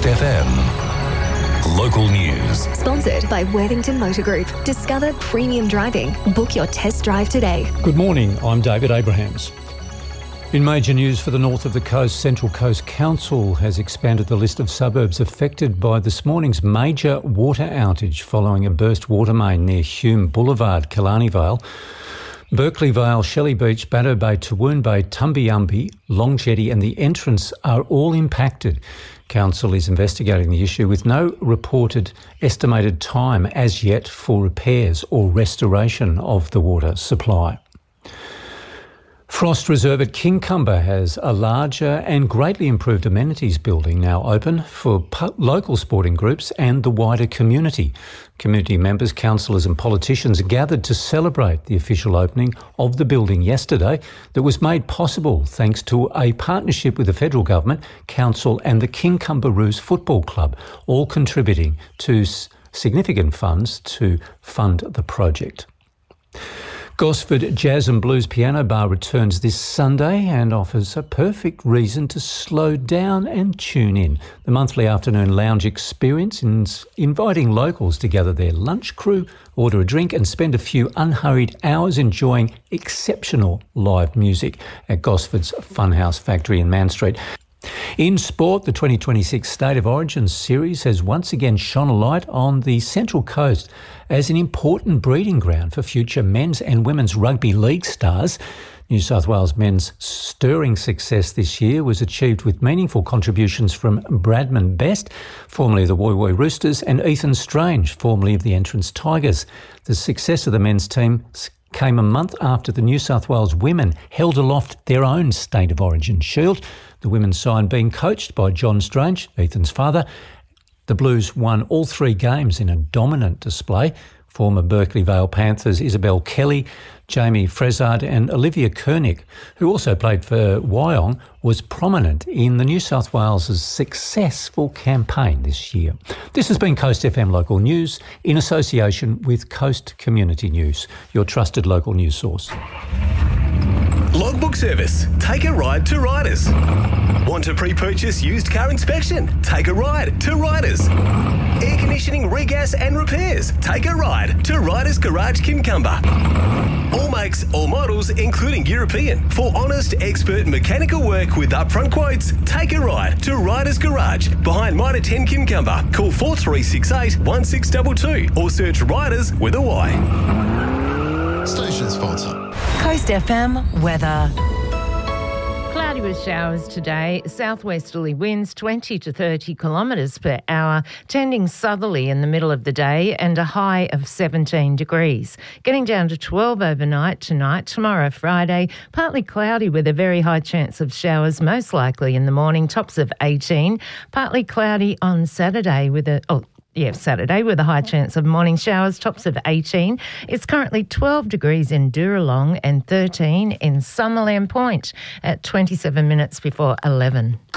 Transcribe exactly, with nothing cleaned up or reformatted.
Coast F M. Local news. Sponsored by Worthington Motor Group. Discover premium driving. Book your test drive today. Good morning, I'm David Abrahams. In major news for the north of the coast, Central Coast Council has expanded the list of suburbs affected by this morning's major water outage following a burst water main near Hume Boulevard, Killarney Vale. Berkeley Vale, Shelley Beach, Baddo Bay, Tawoon Bay, Tumbiumbi, Long Jetty and the entrance are all impacted. Council is investigating the issue with no reported estimated time as yet for repairs or restoration of the water supply. Frost Reserve at Kincumber has a larger and greatly improved amenities building now open for po- local sporting groups and the wider community. Community members, councillors and politicians gathered to celebrate the official opening of the building yesterday that was made possible thanks to a partnership with the federal government, council and the Kincumberoos Football Club, all contributing to s- significant funds to fund the project. Gosford Jazz and Blues Piano Bar returns this Sunday and offers a perfect reason to slow down and tune in. The monthly afternoon lounge experience is inviting locals to gather their lunch crew, order a drink and spend a few unhurried hours enjoying exceptional live music at Gosford's Funhouse Factory in Man Street. In sport, the twenty twenty-six State of Origin series has once again shone a light on the Central Coast as an important breeding ground for future men's and women's rugby league stars. New South Wales men's stirring success this year was achieved with meaningful contributions from Bradman Best, formerly of the Woy Woy Roosters, and Ethan Strange, formerly of the Entrance Tigers. The success of the men's team came a month after the New South Wales women held aloft their own State of Origin shield. The women's side being coached by John Strange, Ethan's father. The Blues won all three games in a dominant display. Former Berkeley Vale Panthers Isabel Kelly, Jamie Frezard and Olivia Koenig, who also played for Wyong, was prominent in the New South Wales' successful campaign this year. This has been Coast F M Local News in association with Coast Community News, your trusted local news source. Logbook service. Take a ride to Riders. Want to pre-purchase used car inspection? Take a ride to Riders. Air conditioning, regas and repairs? Take a ride to Riders Garage Kincumber. All makes, all models, including European. For honest, expert mechanical work with upfront quotes, take a ride to Riders Garage behind Mitre ten Kincumber. Call four three six eight, one six two two or search Riders with a Y. Station sponsor. Coast F M weather. Cloudy with showers today, southwesterly winds twenty to thirty kilometres per hour, tending southerly in the middle of the day and a high of seventeen degrees. Getting down to twelve overnight tonight, tomorrow Friday, partly cloudy with a very high chance of showers, most likely in the morning, tops of eighteen. Partly cloudy on Saturday with a... Oh, Yeah, Saturday with a high chance of morning showers, tops of eighteen. It's currently twelve degrees in Dooralong and thirteen in Summerland Point at twenty-seven minutes before eleven.